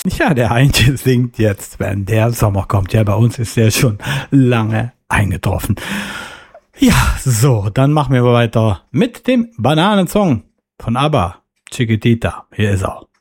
Ja, der Heintje singt jetzt, wenn der Sommer kommt. Ja, bei uns ist der schon lange eingetroffen. Ja, so, dann machen wir weiter mit dem Bananensong von ABBA. Chiquitita, hier ist er.